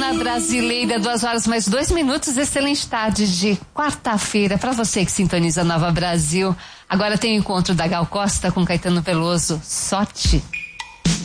Semana Brasileira, 2h mais 2. Excelente tarde de quarta-feira para você que sintoniza Nova Brasil. Agora tem o encontro da Gal Costa com Caetano Veloso. Sorte.